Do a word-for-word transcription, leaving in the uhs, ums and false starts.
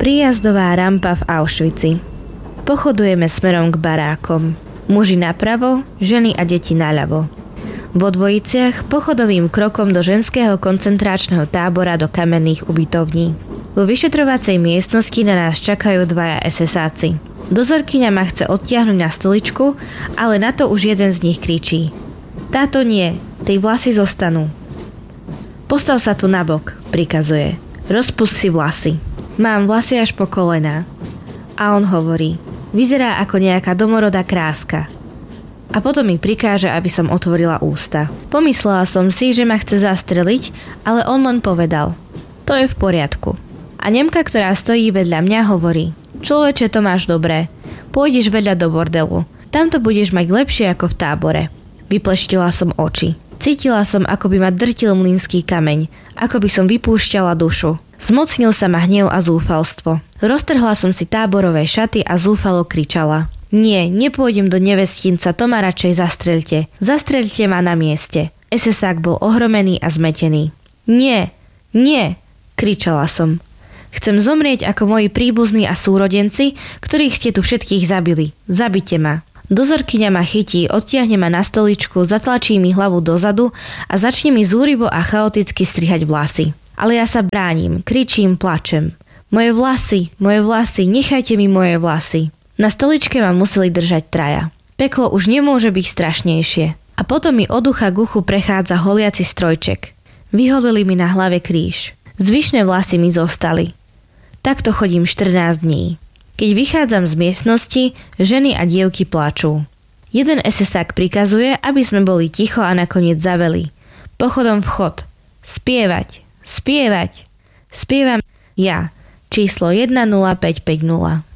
Príjazdová rampa v Auschwitzi. Pochodujeme smerom k barákom. Muži napravo, ženy a deti naľavo. Vo dvojiciach pochodovým krokom do ženského koncentračného tábora do kamenných ubytovní. Vo vyšetrovacej miestnosti na nás čakajú dvaja esesáci. Dozorkyňa ma chce odtiahnuť na stoličku, ale na to už jeden z nich kričí. Táto nie, tej vlasy zostanú. Postav sa tu nabok, prikazuje. Rozpust si vlasy. Mám vlasy až po kolená. A on hovorí, vyzerá ako nejaká domorodá kráska. A potom mi prikáže, aby som otvorila ústa. Pomyslela som si, že ma chce zastreliť, ale on len povedal, to je v poriadku. A Nemka, ktorá stojí vedľa mňa, hovorí, človeče, to máš dobré. Pôjdeš vedľa do bordelu. Tam to budeš mať lepšie ako v tábore. Vypleštila som oči. Cítila som, ako by ma drtil mlynský kameň, ako by som vypúšťala dušu. Zmocnil sa ma hnev a zúfalstvo. Roztrhla som si táborové šaty a zúfalo kričala. Nie, nepôjdem do nevestinca, to ma radšej zastreľte. Zastreľte ma na mieste. Esesák bol ohromený a zmetený. Nie, nie, kričala som. Chcem zomrieť ako moji príbuzní a súrodenci, ktorých ste tu všetkých zabili. Zabite ma. Dozorkyňa ma chytí, odtiahne ma na stoličku, zatlačí mi hlavu dozadu a začne mi zúrivo a chaoticky strihať vlasy. Ale ja sa bránim, kričím, plačem. Moje vlasy, moje vlasy, nechajte mi moje vlasy. Na stoličke ma museli držať traja. Peklo už nemôže byť strašnejšie. A potom mi od ucha k uchu prechádza holiaci strojček. Vyholili mi na hlave kríž. Zvyšné vlasy mi zostali. Takto chodím štrnásť dní. Keď vychádzam z miestnosti, ženy a dievky plačú. Jeden esesák prikazuje, aby sme boli ticho a nakoniec zaveli. Pochodom vchod. Spievať. Spievať. Spievam ja. Číslo jeden nula päť päť nula.